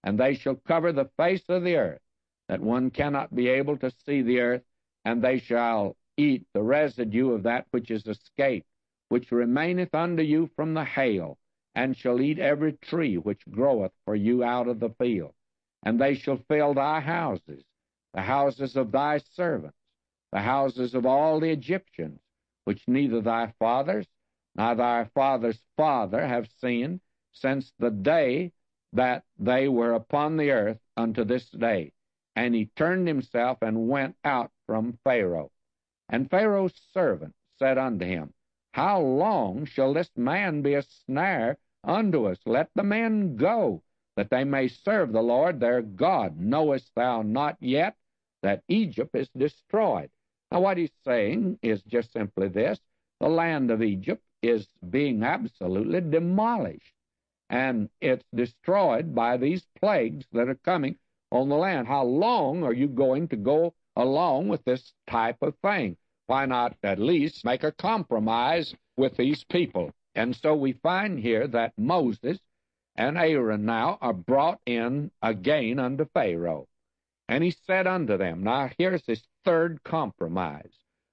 and they shall cover the face of the earth, that one cannot be able to see the earth, and they shall eat the residue of that which is escaped, which remaineth unto you from the hail, and shall eat every tree which groweth for you out of the field. And they shall fill thy houses, the houses of thy servants, the houses of all the Egyptians, which neither thy fathers nor thy father's father have seen, since the day that they were upon the earth unto this day. And he turned himself and went out from Pharaoh. And Pharaoh's servant said unto him, How long shall this man be a snare unto us? Let the men go, that they may serve the Lord their God. Knowest thou not yet that Egypt is destroyed? Now what he's saying is just simply this: the land of Egypt is being absolutely demolished, and it's destroyed by these plagues that are coming on the land. How long are you going to go along with this type of thing? Why not at least make a compromise with these people? And so we find here that Moses and Aaron now are brought in again unto Pharaoh. And he said unto them, now here's this third compromise: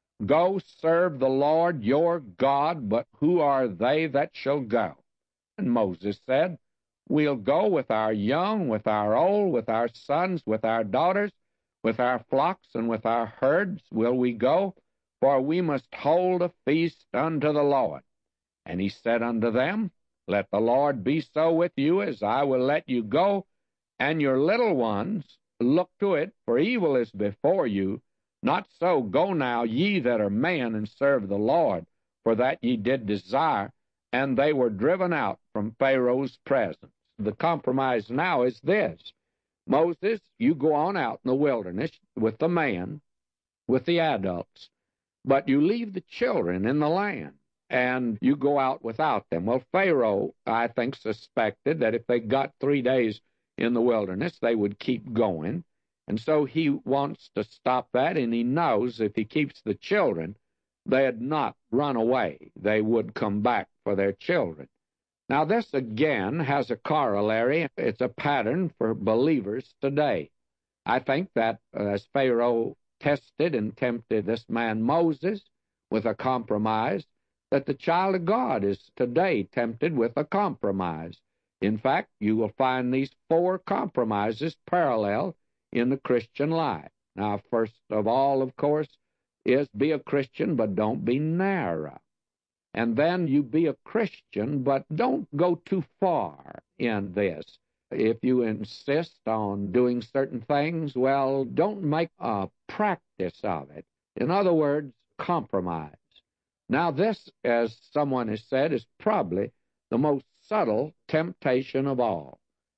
Go serve the Lord your God, but who are they that shall go? And Moses said, We'll go with our young, with our old, with our sons, with our daughters, with our flocks, and with our herds will we go, for we must hold a feast unto the Lord. And he said unto them, Let the Lord be so with you, as I will let you go, and your little ones. Look to it, for evil is before you. Not so, go now, ye that are men, and serve the Lord, for that ye did desire. And they were driven out from Pharaoh's presence. The compromise now is this: Moses, you go on out in the wilderness with the man, with the adults, but you leave the children in the land, and you go out without them. Well, Pharaoh, I think, suspected that if they got 3 days in the wilderness, they would keep going. And so he wants to stop that, and he knows if he keeps the children, they'd not run away. They would come back for their children. Now, this again has a corollary. It's a pattern for believers today. I think that as Pharaoh tested and tempted this man Moses with a compromise, that the child of God is today tempted with a compromise. In fact, you will find these 4 compromises parallel in the Christian life. Now, first of all, of course, is be a Christian, but don't be narrow. And then you be a Christian, but don't go too far in this. If you insist on doing certain things, well, don't make a practice of it. In other words, compromise. Now, this, as someone has said, is probably the most subtle temptation of all.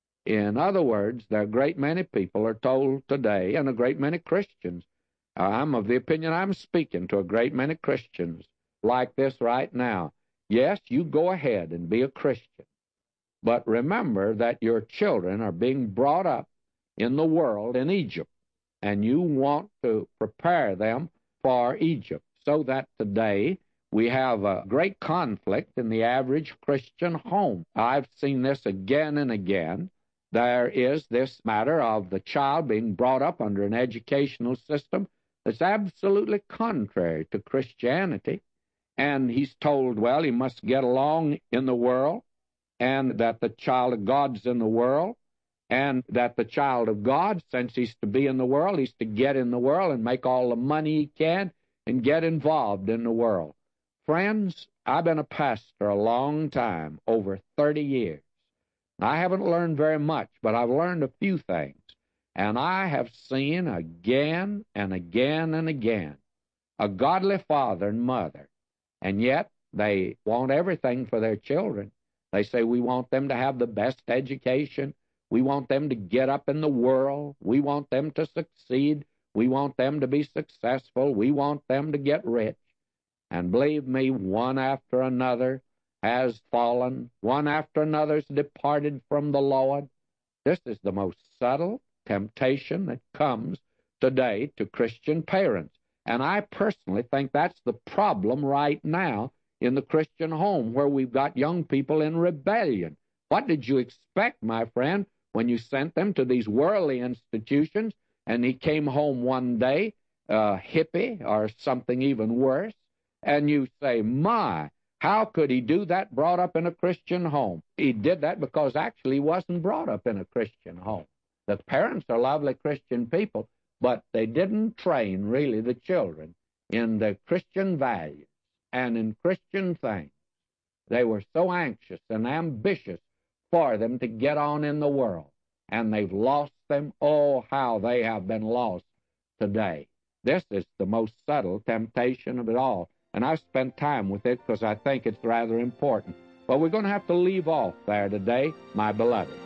In other words, there are a great many people are told today, and a great many Christians, I'm of the opinion I'm speaking to a great many Christians like this right now. Yes, you go ahead and be a Christian, but remember that your children are being brought up in the world in Egypt, and you want to prepare them for Egypt, so that today we have a great conflict in the average Christian home. I've seen this again and again. There is this matter of the child being brought up under an educational system that's absolutely contrary to Christianity, and he's told, well, he must get along in the world, and that the child of God's in the world, and that the child of God, since he's to be in the world, he's to get in the world and make all the money he can and get involved in the world. Friends, I've been a pastor a long time, over 30 years. I haven't learned very much, but I've learned a few things. And I have seen again and again and again a godly father and mother, and yet they want everything for their children. They say, we want them to have the best education. We want them to get up in the world. We want them to succeed. We want them to be successful. We want them to get rich. And believe me, one after another has fallen. One after another's departed from the Lord. This is the most subtle temptation that comes today to Christian parents. And I personally think that's the problem right now in the Christian home, where we've got young people in rebellion. What did you expect, my friend, when you sent them to these worldly institutions, and he came home one day, hippie or something even worse, and you say, my, how could he do that brought up in a Christian home? He did that because actually he wasn't brought up in a Christian home. The parents are lovely Christian people, but they didn't train really the children in the Christian values and in Christian things. They were so anxious and ambitious for them to get on in the world, and they've lost them. Oh, how they have been lost today. This is the most subtle temptation of it all, and I've spent time with it because I think it's rather important. But we're going to have to leave off there today, my beloved.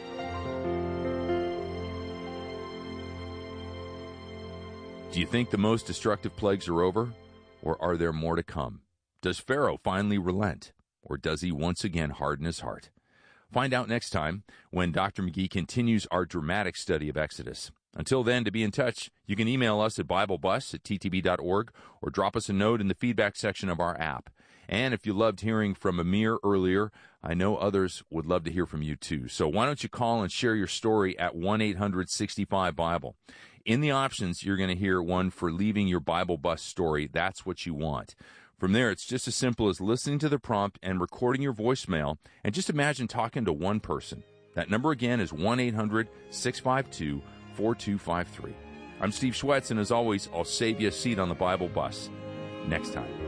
Do you think the most destructive plagues are over, or are there more to come? Does Pharaoh finally relent, or does he once again harden his heart? Find out next time when Dr. McGee continues our dramatic study of Exodus. Until then, to be in touch, you can email us at BibleBus@ttb.org or drop us a note in the feedback section of our app. And if you loved hearing from Amir earlier, I know others would love to hear from you too. So why don't you call and share your story at 1-800-65-BIBLE. In the options, you're going to hear one for leaving your Bible Bus story. That's what you want. From there, it's just as simple as listening to the prompt and recording your voicemail, and just imagine talking to one person. That number again is 1-800-652-4253. I'm Steve Schwetz, and as always, I'll save you a seat on the Bible Bus next time.